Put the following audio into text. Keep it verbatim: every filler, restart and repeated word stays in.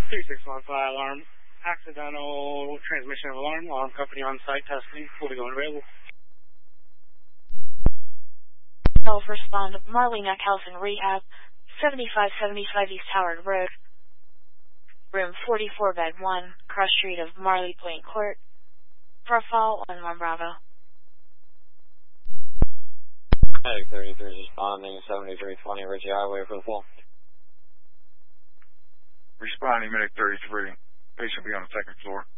three six one five alarm. Accidental transmission of alarm. Alarm company on site testing. Will be going available. Self respond. Marley Neck Housing Rehab. seventy-five seventy-five East Howard Road. Room forty-four, bed one. Cross street of Marley Point Court. Profile one one Bravo. Medic thirty-three responding. seventy-three twenty Ritchie Highway for the full. Responding, Medic thirty-three. Patient will be on the second floor.